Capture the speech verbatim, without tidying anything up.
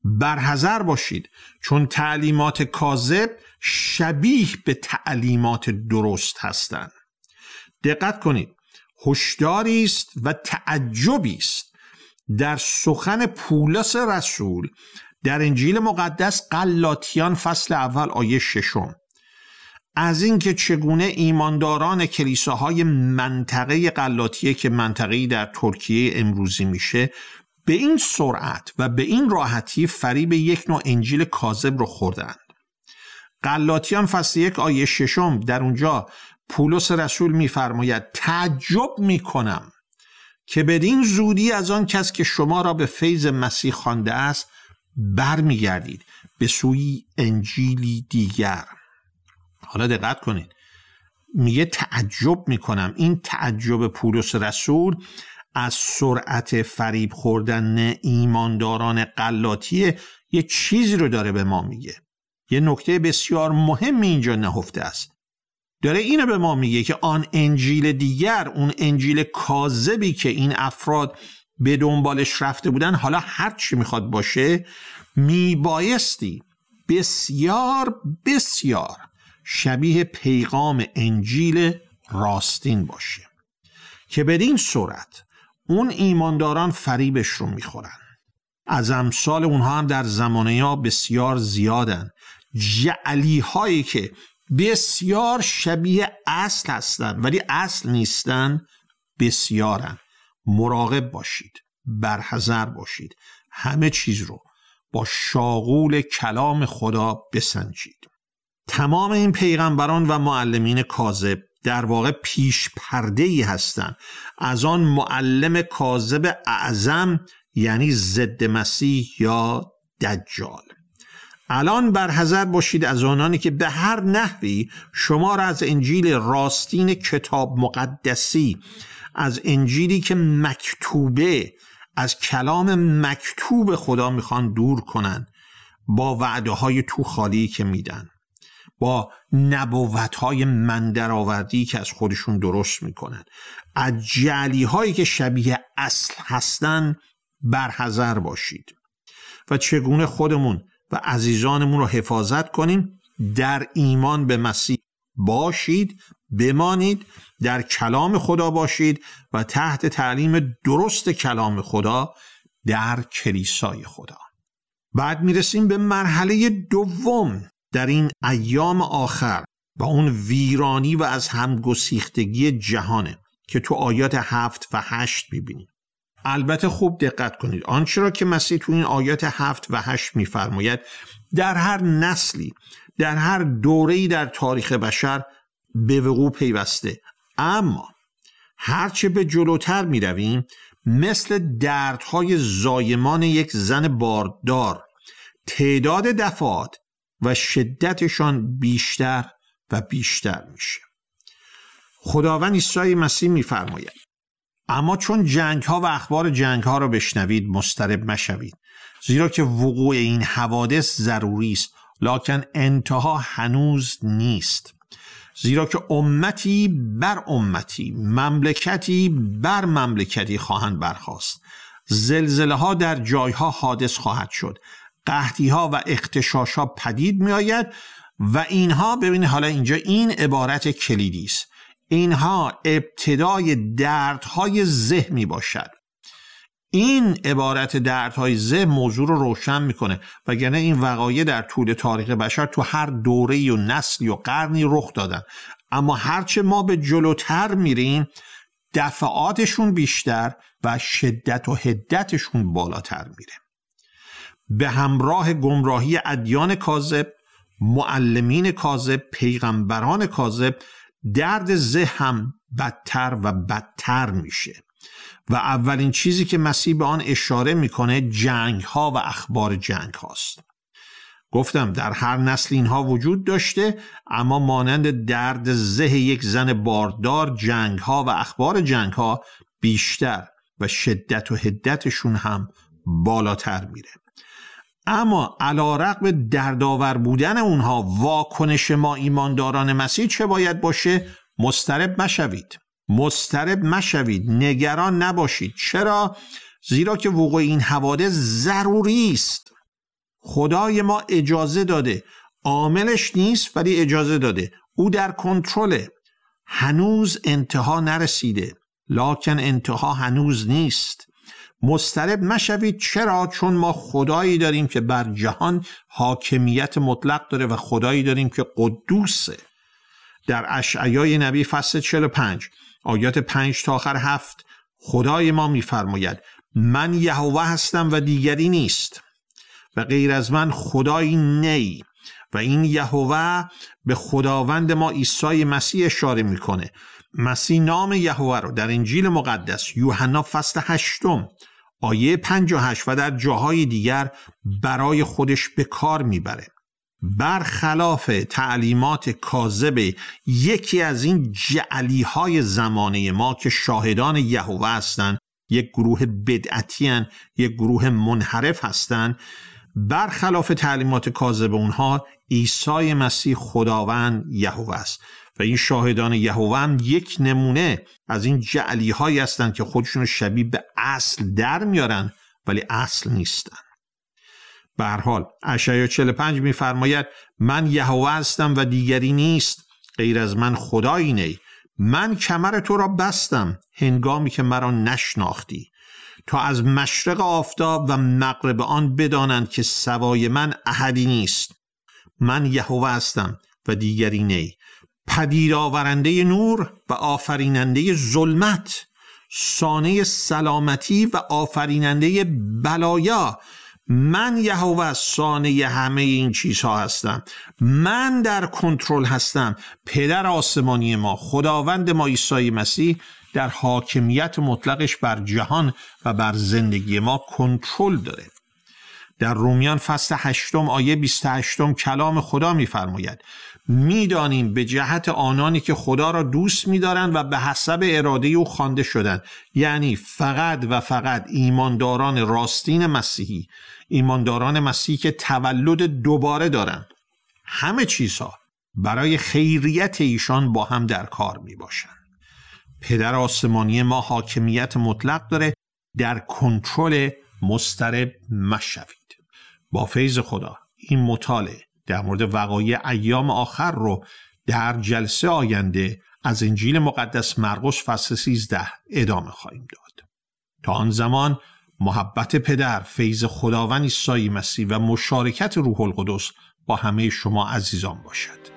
برحذر باشید، چون تعلیمات کاذب شبیه به تعلیمات درست هستند. دقت کنید، هشداری است و تعجبی است در سخن پولس رسول در انجیل مقدس غلاطیان فصل اول آیه ششم از اینکه چگونه ایمانداران کلیساهای منطقه غلاطیه که منطقه‌ای در ترکیه امروزی میشه به این سرعت و به این راحتی فریب یک نوع انجیل کاذب رو خوردند. غلاطیان فصل یک آیه ششم در اونجا پولس رسول میفرماید تعجب میکنم که بدین زودی از آن کس که شما را به فیض مسیح خوانده است برمیگردید به سوی انجیلی دیگر. حالا دقت کنید، میگه تعجب میکنم. این تعجب پولس رسول از سرعت فریب خوردن ایمانداران غلاطیه یه چیزی رو داره به ما میگه. یه نکته بسیار مهم اینجا نهفته است. داره اینو به ما میگه که آن انجیل دیگر، اون انجیل کاذبی که این افراد به دنبالش رفته بودن، حالا هر چی میخواد باشه، میبایستی بسیار بسیار شبیه پیغام انجیل راستین باشه که بدین صورت اون ایمانداران فریبش رو میخورن. از امثال اونها هم در زمانه ها بسیار زیادن، جعلی هایی که بسیار شبیه اصل هستن ولی اصل نیستن، بسیارن. مراقب باشید، برحذر باشید، همه چیز رو با شاغول کلام خدا بسنجید. تمام این پیغمبران و معلمین کاذب در واقع پیش پرده‌ای هستند از آن معلم کاذب اعظم، یعنی ضد مسیح یا دجال. الان برحذر باشید از آنانی که به هر نحوی شما را از انجیل راستین کتاب مقدسی، از انجیلی که مکتوبه، از کلام مکتوب خدا میخوان دور کنن با وعده های تو خالی که میدن، با نبوت های مندرآوردی که از خودشون درست میکنن، از جعلی هایی که شبیه اصل هستن برحذر باشید و چگونه خودمون و عزیزانمون رو حفاظت کنیم. در ایمان به مسیح باشید، بمانید، در کلام خدا باشید و تحت تعلیم درست کلام خدا در کلیسای خدا. بعد میرسیم به مرحله دوم در این ایام آخر و اون ویرانی و از همگسیختگی جهانه که تو آیات هفت و هشت میبینیم. البته خوب دقت کنید، آنچه را که مسیح تو این آیات هفت و هشت میفرماید در هر نسلی، در هر دوره‌ای در تاریخ بشر به وقوع پیوسته، اما هرچه به جلوتر می رویم مثل دردهای زایمان یک زن باردار تعداد دفعات و شدتشان بیشتر و بیشتر میشه. خداوند عیسی مسیح میفرماید اما چون جنگ ها و اخبار جنگ ها را بشنوید مضطرب مشوید، زیرا که وقوع این حوادث ضروری است لکن انتها هنوز نیست. زیرا که امتی بر امتی، مملکتی بر مملکتی خواهند برخاست. زلزله ها در جایها حادث خواهد شد، قحطی ها و اغتشاش ها پدید می آید و اینها، ببینید حالا اینجا این عبارت کلیدی است، اینها ابتدای دردهای ذهن می باشد. این عبارت دردهای ذهن موضوع رو روشن میکنه، وگرنه این وقایع در طول تاریخ بشر تو هر دوره‌ای و نسلی و قرنی رخ دادن، اما هرچه ما به جلوتر میریم دفعاتشون بیشتر و شدت و حدتشون بالاتر میره. به همراه گمراهی ادیان کاذب، معلمین کاذب، پیغمبران کاذب، درد ذهن هم بدتر و بدتر میشه و اولین چیزی که مسیح به آن اشاره میکنه جنگ ها و اخبار جنگ هاست. گفتم در هر نسل اینها وجود داشته، اما مانند درد ذهن یک زن باردار جنگ ها و اخبار جنگ ها بیشتر و شدت و حدتشون هم بالاتر میره. اما علیرغم دردآور بودن اونها، واکنش ما ایمانداران مسیح چه باید باشه؟ مضطرب مشوید، مضطرب مشوید، نگران نباشید. چرا؟ زیرا که وقوع این حوادث ضروری است. خدای ما اجازه داده، عاملش نیست ولی اجازه داده، او در کنترله. هنوز انتها نرسیده، لکن انتها هنوز نیست. مضطرب مشوید. چرا؟ چون ما خدایی داریم که بر جهان حاکمیت مطلق داره و خدایی داریم که قدوسه. در اشعیای نبی فصل چهل و پنج آیات پنج تا آخر هفت خدای ما می‌فرماید من یهوه هستم و دیگری نیست و غیر از من خدایی نی. و این یهوه به خداوند ما عیسی مسیح اشاره میکنه. مسیح نام یهوه رو در انجیل مقدس یوحنا فصل هشتم آیه پنج و هشت و در جاهای دیگر برای خودش به کار میبره. برخلاف تعلیمات کاذب یکی از این جعلی های زمانه ما که شاهدان یهوه هستند، یک گروه بدعتی هستند، یک گروه منحرف هستند، برخلاف تعلیمات کاذب اونها عیسی مسیح خداوند یهوه است و این شاهدان یهوه هم یک نمونه از این جعلی هایی هستند که خودشون شبیه به اصل در میارن ولی اصل نیستن. به هر حال اشعیا چهل و پنج میفرماید من یهوه هستم و دیگری نیست، غیر از من خدایی نی. من کمر تو را بستم هنگامی که مرا نشناختی، تا از مشرق آفتاب و مغرب آن بدانند که سوای من احدی نیست. من یهوه هستم و دیگری نی، پدید آورنده نور و آفریننده ظلمت، صانع سلامتی و آفریننده بلایا. من یهوه صانع همه این چیزها هستم. من در کنترل هستم. پدر آسمانی ما، خداوند ما عیسی مسیح در حاکمیت مطلقش بر جهان و بر زندگی ما کنترل داره. در رومیان فصل هشتم آیه بیست و هشت کلام خدا می‌فرماید می‌دانیم به جهت آنانی که خدا را دوست می‌دارند و به حسب اراده او خوانده شدند، یعنی فقط و فقط ایمانداران راستین مسیحی، ایمانداران مسیحی که تولد دوباره دارند، همه چیزها برای خیریت ایشان با هم در کار میباشند. پدر آسمانی ما حاکمیت مطلق داره، در کنترل. مضطرب مشوید. با فیض خدا این مطالعه در مورد وقایع ایام آخر رو در جلسه آینده از انجیل مقدس مرقس فصل سیزده ادامه خواهیم داد. تا آن زمان محبت پدر، فیض خداوند عیسی مسیح و مشارکت روح القدس با همه شما عزیزان باشد.